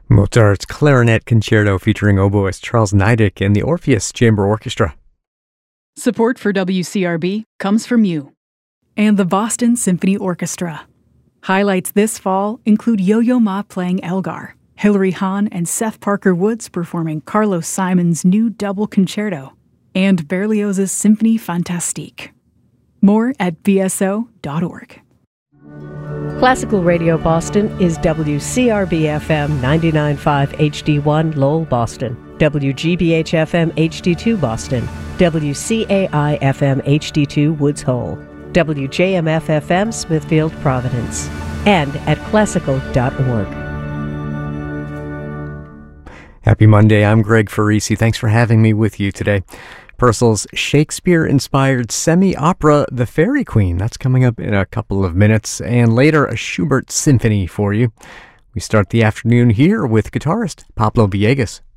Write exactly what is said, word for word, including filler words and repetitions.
Mozart's Clarinet Concerto featuring oboist Charles Neidig and the Orpheus Chamber Orchestra. Support for W C R B comes from you and the Boston Symphony Orchestra. Highlights this fall include Yo-Yo Ma playing Elgar, Hilary Hahn and Seth Parker Woods performing Carlos Simon's new double concerto, and Berlioz's Symphonie Fantastique. More at b s o dot org. Classical Radio Boston is W C R B F M ninety-nine point five H D one Lowell, Boston, W G B H F M H D two Boston, W C A I F M H D two Woods Hole, W J M F F M Smithfield, Providence, and at classical dot org. Happy Monday, I'm Greg Farisi. Thanks for having me with you today. Purcell's Shakespeare-inspired semi-opera, The Fairy Queen. That's coming up in a couple of minutes. And later, a Schubert symphony for you. We start the afternoon here with guitarist Pablo Villegas.